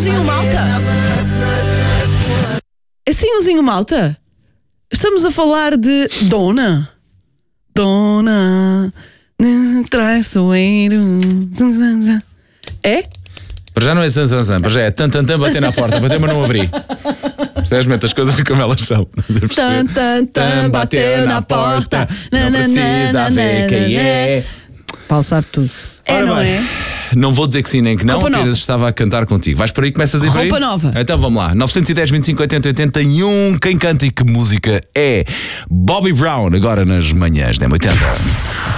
Sinhozinho malta? É Sinhozinho malta? Estamos a falar de Dona. Dona traiçoeiro. É? Para já não é zanzanzan, para já é tan bater na porta, bater mas não abrir. Percebes? Mete as coisas como elas são. Tan, bateu na porta. Não precisa ver quem é. Paulo sabe tudo. Ora Não bem, é? não vou dizer que sim nem que não, Roupa porque nova. estava a cantar contigo. Vais por aí, começas a ir por aí? Roupa nova. Então vamos lá. 910, 25, 80, 81. Quem canta e que música é? Bobby Brown, agora nas manhãs da 80.